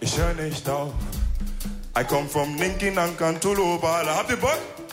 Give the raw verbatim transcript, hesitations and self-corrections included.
ich hör nicht auf. I come from Ninki Nankan to Lobala. Habt ihr Bock?